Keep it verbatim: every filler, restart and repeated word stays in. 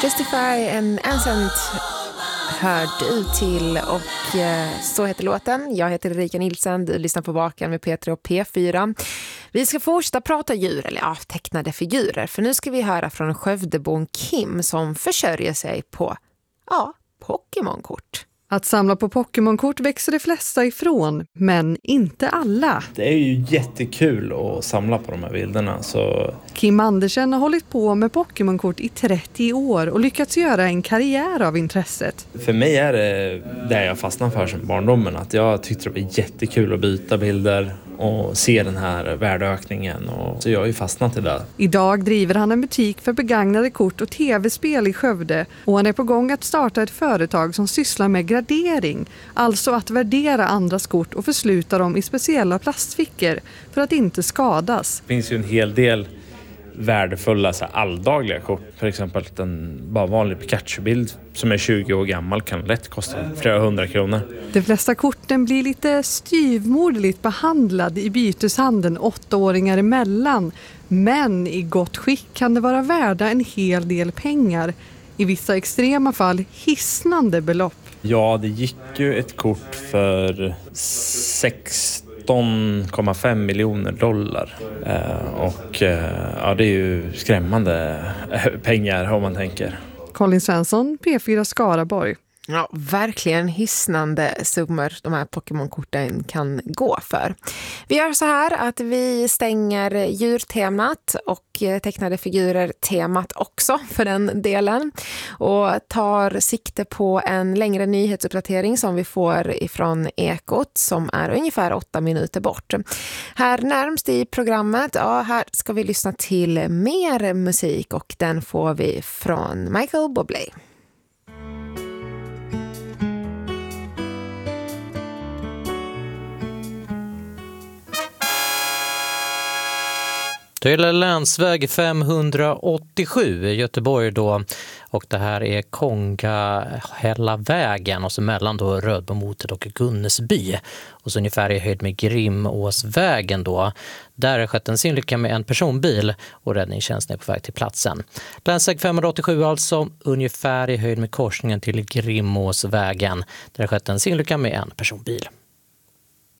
Justify and Ancient hörd ut till och eh, så heter låten. Jag heter Erika Nilsson, du lyssnar på Vaken med P tre och P fyra. Vi ska fortsätta prata djur, eller ja, tecknade figurer. För nu ska vi höra från Skövdebon Kim som försörjer sig på, ja, Pokémon-kort. Att samla på Pokémon-kort växer de flesta ifrån, men inte alla. Det är ju jättekul att samla på de här bilderna. Så... Kim Andersen har hållit på med Pokémon-kort i trettio år och lyckats göra en karriär av intresset. För mig är det det jag fastnade för som barndomen. Att jag tyckte det var jättekul att byta bilder och se den här värdeökningen. Och så jag har ju fastnat i det. Idag driver han en butik för begagnade kort och tv-spel i Skövde. Och han är på gång att starta ett företag som sysslar med gradering. Alltså att värdera andras kort och försluta dem i speciella plastfickor för att inte skadas. Det finns ju en hel del värdefulla så här, alldagliga kort. För exempel en bara vanlig Pikachu-bild som är tjugo år gammal kan lätt kosta flera hundra kronor. De flesta korten blir lite styvmoderligt behandlade i byteshandeln åttaåringar emellan. Men i gott skick kan det vara värda en hel del pengar. I vissa extrema fall hisnande belopp. Ja, det gick ju ett kort för sexton komma fem miljoner dollar. Eh, och eh, ja, det är ju skrämmande pengar om man tänker. Colin Svensson, P fyra Skaraborg. Ja, verkligen hisnande summor de här Pokémon-korten kan gå för. Vi gör så här att vi stänger djurtemat och tecknade figurer-temat också för den delen. Och tar sikte på en längre nyhetsuppdatering som vi får ifrån Ekot som är ungefär åtta minuter bort. Här närmst i programmet, ja, här ska vi lyssna till mer musik och den får vi från Michael Bublé. Det gäller länsväg femhundraåttiosju i Göteborg då, och det här är Kongahällavägen och så mellan då Rödbomotet och Gunnesby och så ungefär i höjd med Grimåsvägen då. Där har skett en synlycka med en personbil och räddningstjänsten är på väg till platsen. Länsväg femhundraåttiosju alltså ungefär i höjd med korsningen till Grimåsvägen. Där har skett en synlycka med en personbil.